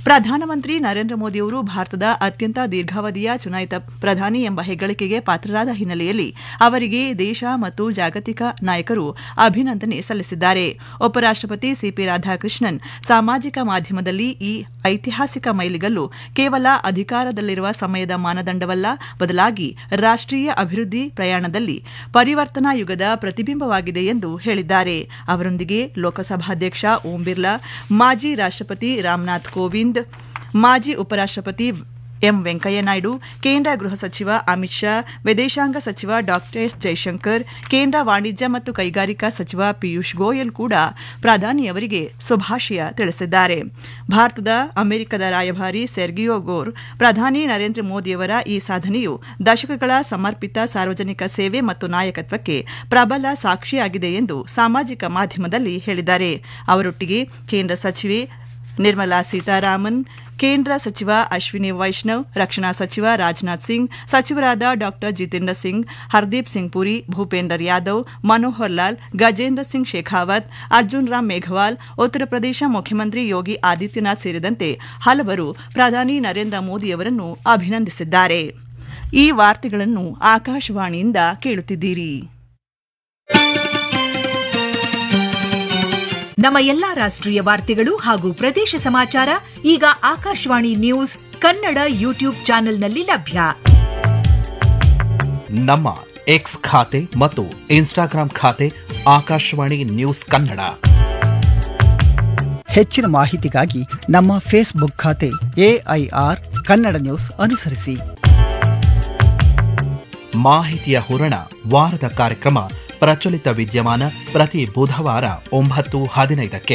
ಪ್ರಧಾನಮಂತ್ರಿ ನರೇಂದ್ರ ಮೋದಿಯವರು ಭಾರತದ ಅತ್ಯಂತ ದೀರ್ಘಾವಧಿಯ ಚುನಾಯಿತ ಪ್ರಧಾನಿ ಎಂಬ ಹೆಗ್ಗಳಿಕೆಗೆ ಪಾತ್ರರಾದ ಹಿನ್ನೆಲೆಯಲ್ಲಿ ಅವರಿಗೆ ದೇಶ ಮತ್ತು ಜಾಗತಿಕ ನಾಯಕರು ಅಭಿನಂದನೆ ಸಲ್ಲಿಸಿದ್ದಾರೆ. ಉಪರಾಷ್ಟಪತಿ ಸಿಪಿ ರಾಧಾಕೃಷ್ಣನ್ ಸಾಮಾಜಿಕ ಮಾಧ್ಯಮದಲ್ಲಿ ಈ ಐತಿಹಾಸಿಕ ಮೈಲಿಗಲ್ಲು ಕೇವಲ ಅಧಿಕಾರದಲ್ಲಿರುವ ಸಮಯದ ಮಾನದಂಡವಲ್ಲ, ಬದಲಾಗಿ ರಾಷ್ಟ್ರೀಯ ಅಭಿವೃದ್ಧಿ ಪ್ರಯಾಣದಲ್ಲಿ ಪರಿವರ್ತನಾ ಯುಗದ ಪ್ರತಿಬಿಂಬವಾಗಿದೆ ಎಂದು ಹೇಳಿದ್ದಾರೆ. ಅವರೊಂದಿಗೆ ಲೋಕಸಭಾಧ್ಯಕ್ಷ ಓಂ ಬಿರ್ಲಾ, ಮಾಜಿ ರಾಷ್ಟಪತಿ ರಾಮನಾಥ್ ಕೋವಿಂದ್, ಮಾಜಿ ಉಪರಾಷ್ಟಪತಿ ಎಂ ವೆಂಕಯ್ಯನಾಯ್ಡು, ಕೇಂದ್ರ ಗೃಹ ಸಚಿವ ಅಮಿತ್ ಶಾ, ವಿದೇಶಾಂಗ ಸಚಿವ ಡಾ ಎಸ್ ಜೈಶಂಕರ್, ಕೇಂದ್ರ ವಾಣಿಜ್ಯ ಮತ್ತು ಕೈಗಾರಿಕಾ ಸಚಿವ ಪಿಯೂಷ್ ಗೋಯಲ್ ಕೂಡ ಪ್ರಧಾನಿಯವರಿಗೆ ಶುಭಾಶಯ ತಿಳಿಸಿದ್ದಾರೆ. ಭಾರತದ ಅಮೆರಿಕದ ರಾಯಭಾರಿ ಸೆರ್ಗಿಯೋ ಗೋರ್ ಪ್ರಧಾನಿ ನರೇಂದ್ರ ಮೋದಿಯವರ ಈ ಸಾಧನೆಯು ದಶಕಗಳ ಸಮರ್ಪಿತ ಸಾರ್ವಜನಿಕ ಸೇವೆ ಮತ್ತು ನಾಯಕತ್ವಕ್ಕೆ ಪ್ರಬಲ ಸಾಕ್ಷಿಯಾಗಿದೆ ಎಂದು ಸಾಮಾಜಿಕ ಮಾಧ್ಯಮದಲ್ಲಿ ಹೇಳಿದ್ದಾರೆ. ಅವರೊಟ್ಟಿಗೆ ಕೇಂದ್ರ ಸಚಿವೆ ನಿರ್ಮಲಾ ಸೀತಾರಾಮನ್, ಕೇಂದ್ರ ಸಚಿವ ಅಶ್ವಿನಿ ವೈಷ್ಣವ್, ರಕ್ಷಣಾ ಸಚಿವ ರಾಜನಾಥ್ ಸಿಂಗ್, ಸಚಿವರಾದ ಡಾ ಜಿತೇಂದ್ರ ಸಿಂಗ್, ಹರ್ದೀಪ್ ಸಿಂಗ್ ಪುರಿ, ಭೂಪೇಂದರ್ ಯಾದವ್, ಮನೋಹರ್ ಲಾಲ್, ಗಜೇಂದ್ರ ಸಿಂಗ್ ಶೇಖಾವತ್, ಅರ್ಜುನ್ ರಾಮ್ ಮೇಘವಾಲ್, ಉತ್ತರ ಪ್ರದೇಶ ಮುಖ್ಯಮಂತ್ರಿ ಯೋಗಿ ಆದಿತ್ಯನಾಥ್ ಸೇರಿದಂತೆ ಹಲವರು ಪ್ರಧಾನಿ ನರೇಂದ್ರ ಮೋದಿಯವರನ್ನು ಅಭಿನಂದಿಸಿದ್ದಾರೆ. ಈ ವಾರ್ತೆಗಳನ್ನು ಆಕಾಶವಾಣಿಯಿಂದ ಕೇಳುತ್ತಿದ್ದೀರಿ. ನಮ್ಮ ಎಲ್ಲಾ ರಾಷ್ಟ್ರೀಯ ವಾರ್ತೆಗಳು ಹಾಗೂ ಪ್ರದೇಶ ಸಮಾಚಾರ ಈಗ ಆಕಾಶವಾಣಿ ನ್ಯೂಸ್ ಕನ್ನಡ ಯೂಟ್ಯೂಬ್ ಚಾನೆಲ್ನಲ್ಲಿ ಲಭ್ಯ. ನಮ್ಮ ಎಕ್ಸ್ ಖಾತೆ ಮತ್ತು ಇನ್ಸ್ಟಾಗ್ರಾಂ ಖಾತೆ ಆಕಾಶವಾಣಿ ನ್ಯೂಸ್ ಕನ್ನಡ. ಹೆಚ್ಚಿನ ಮಾಹಿತಿಗಾಗಿ ನಮ್ಮ ಫೇಸ್ಬುಕ್ ಖಾತೆ ಎಐಆರ್ ಕನ್ನಡ ನ್ಯೂಸ್ ಅನುಸರಿಸಿ. ಮಾಹಿತಿಯ ಹೂರಣ ವಾರದ ಕಾರ್ಯಕ್ರಮ ಪ್ರಚಲಿತ ವಿದ್ಯಮಾನ ಪ್ರತಿ ಬುಧವಾರ ಒಂಬತ್ತು ಹದಿನೈದಕ್ಕೆ.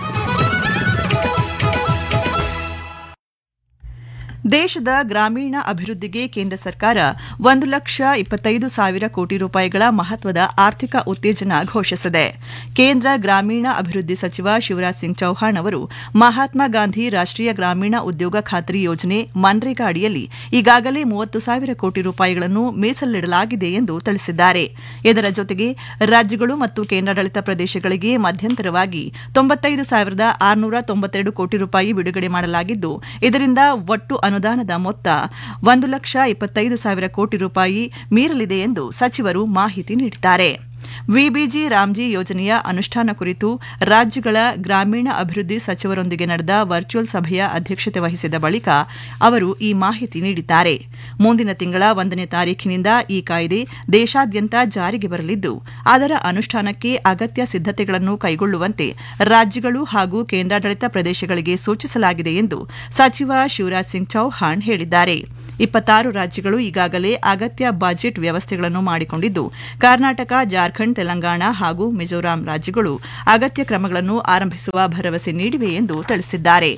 ದೇಶದ ಗ್ರಾಮೀಣ ಅಭಿವೃದ್ಧಿಗೆ ಕೇಂದ್ರ ಸರ್ಕಾರ ಒಂದು ಲಕ್ಷ ಇಪ್ಪತ್ತೈದು ಸಾವಿರ ಕೋಟಿ ರೂಪಾಯಿಗಳ ಮಹತ್ವದ ಆರ್ಥಿಕ ಉತ್ತೇಜನ ಘೋಷಿಸಿದೆ. ಕೇಂದ್ರ ಗ್ರಾಮೀಣ ಅಭಿವೃದ್ಧಿ ಸಚಿವ ಶಿವರಾಜ್ ಸಿಂಗ್ ಚೌಹಾಣ್ ಅವರು ಮಹಾತ್ಮ ಗಾಂಧಿ ರಾಷ್ಟ್ರೀಯ ಗ್ರಾಮೀಣ ಉದ್ಯೋಗ ಖಾತ್ರಿ ಯೋಜನೆ ಮನ್ರೇಗಾ ಅಡಿಯಲ್ಲಿ ಈಗಾಗಲೇ ಮೂವತ್ತು ಸಾವಿರ ಕೋಟಿ ರೂಪಾಯಿಗಳನ್ನು ಮೀಸಲಿಡಲಾಗಿದೆ ಎಂದು ತಿಳಿಸಿದ್ದಾರೆ. ಇದರ ಜೊತೆಗೆ ರಾಜ್ಯಗಳು ಮತ್ತು ಕೇಂದ್ರಾಡಳಿತ ಪ್ರದೇಶಗಳಿಗೆ ಮಧ್ಯಂತರವಾಗಿ ತೊಂಬತ್ತೈದು ಸಾವಿರದ ಆರುನೂರ ತೊಂಬತ್ತೆರಡು ಕೋಟಿ ರೂಪಾಯಿ ಬಿಡುಗಡೆ ಮಾಡಲಾಗಿದ್ದು, ಇದರಿಂದ ಒಟ್ಟು ಅನುದಾನದ ಮೊತ್ತ ಒಂದು ಲಕ್ಷ ಇಪ್ಪತ್ತೈದು ಸಾವಿರ ಕೋಟಿ ರೂಪಾಯಿ ಮೀರಲಿದೆ ಎಂದು ಸಚಿವರು ಮಾಹಿತಿ ನೀಡಿದ್ದಾರೆ. ವಿಬಿಜಿ ರಾಮ್ಜಿ ಯೋಜನೆಯ ಅನುಷ್ಠಾನ ಕುರಿತು ರಾಜ್ಯಗಳ ಗ್ರಾಮೀಣ ಅಭಿವೃದ್ಧಿ ಸಚಿವರೊಂದಿಗೆ ನಡೆದ ವರ್ಚುವಲ್ ಸಭೆಯ ಅಧ್ಯಕ್ಷತೆ ವಹಿಸಿದ ಬಳಿಕ ಅವರು ಈ ಮಾಹಿತಿ ನೀಡಿದ್ದಾರೆ. ಮುಂದಿನ ತಿಂಗಳ ಒಂದನೇ ತಾರೀಖಿನಿಂದ ಈ ಕಾಯ್ದೆ ದೇಶಾದ್ಯಂತ ಜಾರಿಗೆ ಬರಲಿದ್ದು, ಅದರ ಅನುಷ್ಠಾನಕ್ಕೆ ಅಗತ್ಯ ಸಿದ್ದತೆಗಳನ್ನು ಕೈಗೊಳ್ಳುವಂತೆ ರಾಜ್ಯಗಳು ಹಾಗೂ ಕೇಂದ್ರಾಡಳಿತ ಪ್ರದೇಶಗಳಿಗೆ ಸೂಚಿಸಲಾಗಿದೆ ಎಂದು ಸಚಿವ ಶಿವರಾಜ್ ಸಿಂಗ್ ಚೌಹಾಣ್ ಹೇಳಿದ್ದಾರೆ. ಇಪ್ಪತ್ತಾರು ರಾಜ್ಯಗಳು ಈಗಾಗಲೇ ಅಗತ್ಯ ಬಜೆಟ್ ವ್ಯವಸ್ಥೆಗಳನ್ನು ಮಾಡಿಕೊಂಡಿದ್ದು, ಕರ್ನಾಟಕ, ಜಾರ್ಖಂಡ್, ತೆಲಂಗಾಣ ಹಾಗೂ ಮಿಜೋರಾಂ ರಾಜ್ಯಗಳು ಅಗತ್ಯ ಕ್ರಮಗಳನ್ನು ಆರಂಭಿಸುವ ಭರವಸೆ ನೀಡಿವೆ ಎಂದು ತಿಳಿಸಿದ್ದಾರೆ.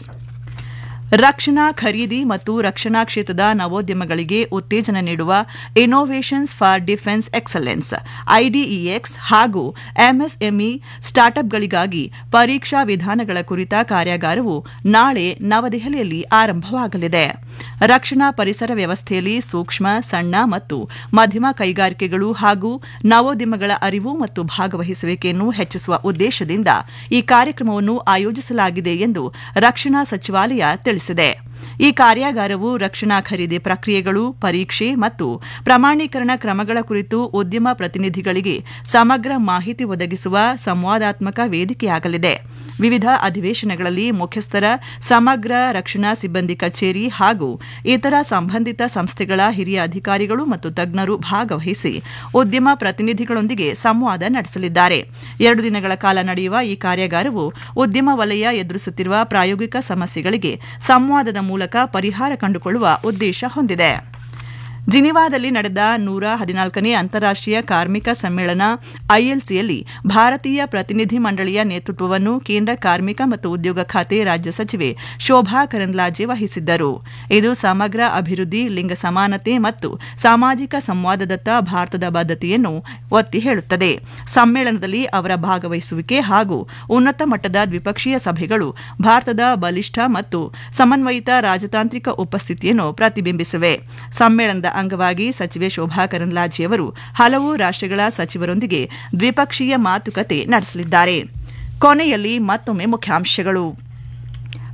ರಕ್ಷಣಾ ಖರೀದಿ ಮತ್ತು ರಕ್ಷಣಾ ಕ್ಷೇತ್ರದ ನವೋದ್ಯಮಗಳಿಗೆ ಉತ್ತೇಜನ ನೀಡುವ innovations for defence excellence iDEX ಹಾಗೂ ಎಂಎಸ್ಎಂಇ ಸ್ಟಾರ್ಟ್ಅಪ್ಗಳಿಗಾಗಿ ಪರೀಕ್ಷಾ ವಿಧಾನಗಳ ಕುರಿತ ಕಾರ್ಯಾಗಾರವು ನಾಳೆ ನವದೆಹಲಿಯಲ್ಲಿ ಆರಂಭವಾಗಲಿದೆ. ರಕ್ಷಣಾ ಪರಿಸರ ವ್ಯವಸ್ಥೆಯಲ್ಲಿ ಸೂಕ್ಷ್ಮ, ಸಣ್ಣ ಮತ್ತು ಮಧ್ಯಮ ಕೈಗಾರಿಕೆಗಳು ಹಾಗೂ ನವೋದ್ಯಮಗಳ ಅರಿವು ಮತ್ತು ಭಾಗವಹಿಸುವಿಕೆಯನ್ನು ಹೆಚ್ಚಿಸುವ ಉದ್ದೇಶದಿಂದ ಈ ಕಾರ್ಯಕ್ರಮವನ್ನು ಆಯೋಜಿಸಲಾಗಿದೆ ಎಂದು ರಕ್ಷಣಾ ಸಚಿವಾಲಯ ತಿಳಿಸಿದೆ. ಈ ಕಾರ್ಯಾಗಾರವು ರಕ್ಷಣಾ ಖರೀದಿ ಪ್ರಕ್ರಿಯೆಗಳು, ಪರೀಕ್ಷೆ ಮತ್ತು ಪ್ರಮಾಣೀಕರಣ ಕ್ರಮಗಳ ಕುರಿತು ಉದ್ಯಮ ಪ್ರತಿನಿಧಿಗಳಿಗೆ ಸಮಗ್ರ ಮಾಹಿತಿ ಒದಗಿಸುವ ಸಂವಾದಾತ್ಮಕ ವೇದಿಕೆಯಾಗಲಿದೆ. ವಿವಿಧ ಅಧಿವೇಶನಗಳಲ್ಲಿ ಮುಖ್ಯಸ್ಥರ ಸಮಗ್ರ ರಕ್ಷಣಾ ಸಿಬ್ಬಂದಿ ಕಚೇರಿ ಹಾಗೂ ಇತರ ಸಂಬಂಧಿತ ಸಂಸ್ಥೆಗಳ ಹಿರಿಯ ಅಧಿಕಾರಿಗಳು ಮತ್ತು ತಜ್ಞರು ಭಾಗವಹಿಸಿ ಉದ್ಯಮ ಪ್ರತಿನಿಧಿಗಳೊಂದಿಗೆ ಸಂವಾದ ನಡೆಸಲಿದ್ದಾರೆ. ಎರಡು ದಿನಗಳ ಕಾಲ ನಡೆಯುವ ಈ ಕಾರ್ಯಾಗಾರವು ಉದ್ಯಮ ವಲಯ ಎದುರಿಸುತ್ತಿರುವ ಪ್ರಾಯೋಗಿಕ ಸಮಸ್ಯೆಗಳಿಗೆ ಸಂವಾದದ ಮೂಲಕ ಪರಿಹಾರ ಕಂಡುಕೊಳ್ಳುವ ಉದ್ದೇಶ ಹೊಂದಿದೆ. ಜಿನಿವಾದಲ್ಲಿ ನಡೆದ ನೂರ ಹದಿನಾಲ್ಕನೇ ಅಂತಾರಾಷ್ಟೀಯ ಕಾರ್ಮಿಕ ಸಮ್ಮೇಳನ ಐಎಲ್ಸಿಯಲ್ಲಿ ಭಾರತೀಯ ಪ್ರತಿನಿಧಿ ಮಂಡಳಿಯ ನೇತೃತ್ವವನ್ನು ಕೇಂದ್ರ ಕಾರ್ಮಿಕ ಮತ್ತು ಉದ್ಯೋಗ ಖಾತೆ ರಾಜ್ಯ ಸಚಿವೆ ಶೋಭಾ ಕರಂದ್ಲಾಜೆ ವಹಿಸಿದ್ದರು. ಇದು ಸಮಗ್ರ ಅಭಿವೃದ್ಧಿ, ಲಿಂಗ ಸಮಾನತೆ ಮತ್ತು ಸಾಮಾಜಿಕ ಸಂವಾದದತ್ತ ಭಾರತದ ಬದ್ಧತೆಯನ್ನು ಒತ್ತಿ ಹೇಳುತ್ತದೆ. ಸಮ್ಮೇಳನದಲ್ಲಿ ಅವರ ಭಾಗವಹಿಸುವಿಕೆ ಹಾಗೂ ಉನ್ನತ ಮಟ್ಟದ ದ್ವಿಪಕ್ಷೀಯ ಸಭೆಗಳು ಭಾರತದ ಬಲಿಷ್ಠ ಮತ್ತು ಸಮನ್ವಯಿತ ರಾಜತಾಂತ್ರಿಕ ಉಪಸ್ಥಿತಿಯನ್ನು ಪ್ರತಿಬಿಂಬಿಸಿವೆ. ಸಮ್ಮೇಳನದ ಅಂಗವಾಗಿ ಸಚಿವೆ ಶೋಭಾ ಕರಂದ್ಲಾಜೆಯವರು ಹಲವು ರಾಷ್ಟ್ರಗಳ ಸಚಿವರೊಂದಿಗೆ ದ್ವಿಪಕ್ಷೀಯ ಮಾತುಕತೆ ನಡೆಸಲಿದ್ದಾರೆ. ಕೊನೆಯಲ್ಲಿ ಮತ್ತೊಮ್ಮೆ ಮುಖ್ಯಾಂಶಗಳು.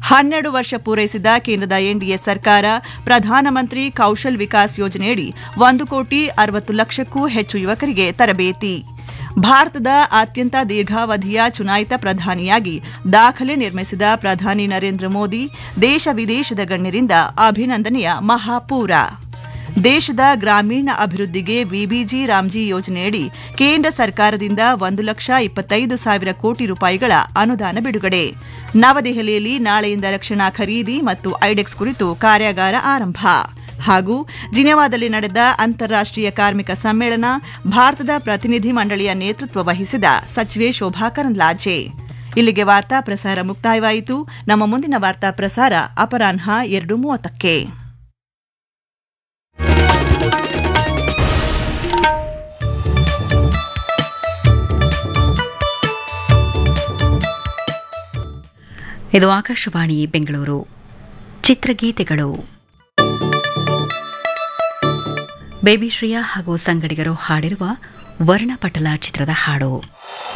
ಹನ್ನೆರಡು ವರ್ಷ ಪೂರೈಸಿದ ಕೇಂದ್ರದ ಎನ್ಡಿಎ ಸರ್ಕಾರ ಪ್ರಧಾನಮಂತ್ರಿ ಕೌಶಲ್ ವಿಕಾಸ್ ಯೋಜನೆಯಡಿ ಒಂದು ಕೋಟಿ ಅರವತ್ತು ಲಕ್ಷಕ್ಕೂ ಹೆಚ್ಚು ಯುವಕರಿಗೆ ತರಬೇತಿ. ಭಾರತದ ಅತ್ಯಂತ ದೀರ್ಘಾವಧಿಯ ಚುನಾಯಿತ ಪ್ರಧಾನಿಯಾಗಿ ದಾಖಲೆ ನಿರ್ಮಿಸಿದ ಪ್ರಧಾನಿ ನರೇಂದ್ರ ಮೋದಿ ದೇಶ ವಿದೇಶದ ಗಣ್ಯರಿಂದ ಅಭಿನಂದನೆಯ ಮಹಾಪೂರ. ದೇಶದ ಗ್ರಾಮೀಣ ಅಭಿವೃದ್ಧಿಗೆ ವಿಬಿಜಿ ರಾಮ್ಜಿ ಯೋಜನೆಯಡಿ ಕೇಂದ್ರ ಸರ್ಕಾರದಿಂದ ಒಂದು ಲಕ್ಷ ಇಪ್ಪತ್ತೈದು ಸಾವಿರ ಕೋಟಿ ರೂಪಾಯಿಗಳ ಅನುದಾನ ಬಿಡುಗಡೆ. ನವದೆಹಲಿಯಲ್ಲಿ ನಾಳೆಯಿಂದ ರಕ್ಷಣಾ ಖರೀದಿ ಮತ್ತು ಐಡೆಕ್ಸ್ ಕುರಿತು ಕಾರ್ಯಾಗಾರ ಆರಂಭ. ಹಾಗೂ ಜಿನೆವಾದಲ್ಲಿ ನಡೆದ ಅಂತಾರಾಷ್ಟೀಯ ಕಾರ್ಮಿಕ ಸಮ್ಮೇಳನ ಭಾರತದ ಪ್ರತಿನಿಧಿ ಮಂಡಳಿಯ ನೇತೃತ್ವ ವಹಿಸಿದ ಸಚಿವೆ ಶೋಭಾ ಕರಂದ್ಲಾಜೆ. ಇಲ್ಲಿಗೆ ವಾರ್ತಾ ಪ್ರಸಾರ ಮುಕ್ತಾಯವಾಯಿತು. ನಮ್ಮ ಮುಂದಿನ ವಾರ್ತಾ ಪ್ರಸಾರ ಅಪರಾಹ್ನ ಎರಡು ಮೂವತ್ತಕ್ಕೆ. ಇದು ಆಕಾಶವಾಣಿ ಬೆಂಗಳೂರು. ಚಿತ್ರಗೀತೆಗಳು. ಬೇಬಿ ಶ್ರೇಯಾ ಹಾಗೂ ಸಂಗಡಿಗರು ಹಾಡಿರುವ ವರ್ಣಪಟಲ ಚಿತ್ರದ ಹಾಡು.